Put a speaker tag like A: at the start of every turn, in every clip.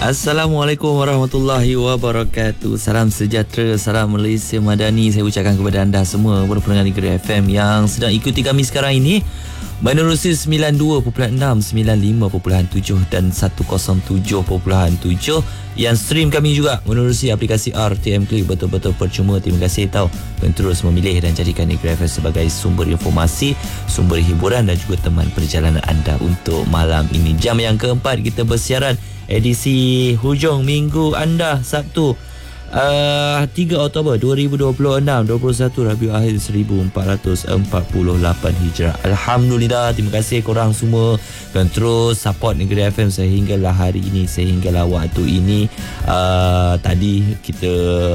A: Assalamualaikum warahmatullahi wabarakatuh. Salam sejahtera, salam Malaysia Madani saya ucapkan kepada anda semua pendengar Negeri FM yang sedang ikuti kami sekarang ini menerusi 92.6, 95.7 dan 107.7 yang stream kami juga menerusi aplikasi RTM Click. Betul-betul percuma. Terima kasih tahu yang terus memilih dan jadikan Negeri FM sebagai sumber informasi, sumber hiburan dan juga teman perjalanan anda untuk malam ini. Jam yang keempat kita bersiaran edisi hujung minggu anda Sabtu 3 Oktober 2026, 21 Rabiul Akhir 1448 Hijrah. Alhamdulillah, terima kasih korang semua dan terus support Negeri FM sehinggalah hari ini, sehinggalah waktu ini. Tadi kita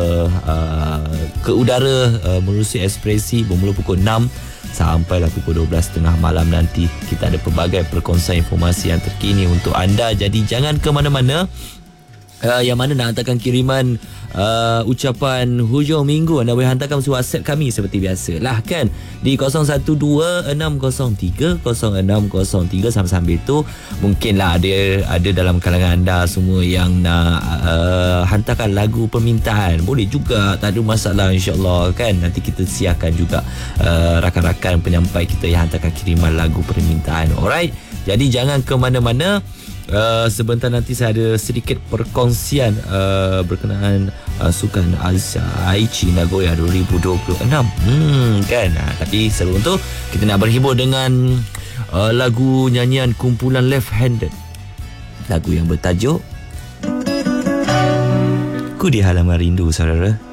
A: ke udara menerusi ekspresi bermula pukul 6 sampailah pukul 12.30 malam nanti. Kita ada pelbagai perkongsian informasi yang terkini untuk anda. Jadi jangan ke mana-mana. Yang mana nak hantarkan kiriman ucapan hujung minggu, anda boleh hantarkan melalui WhatsApp kami seperti biasa lah kan, di 0126030603. Sambil tu mungkinlah ada dalam kalangan anda semua yang nak hantarkan lagu permintaan, boleh juga, tak ada masalah insyaAllah kan. Nanti kita siapkan juga rakan-rakan penyampai kita yang hantarkan kiriman lagu permintaan. Alright, jadi jangan ke mana-mana. Sebentar nanti saya ada sedikit perkongsian berkenaan sukan Aichi Nagoya 2026 kan. Tapi sebelum tu kita nak berhibur dengan lagu nyanyian kumpulan Left Handed, lagu yang bertajuk Ku di Halaman Rindu, saudara.